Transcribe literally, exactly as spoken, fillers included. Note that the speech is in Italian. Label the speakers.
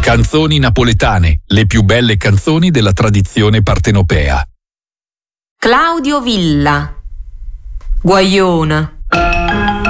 Speaker 1: Canzoni napoletane, le più belle canzoni della tradizione partenopea.
Speaker 2: Claudio Villa, Guaiona.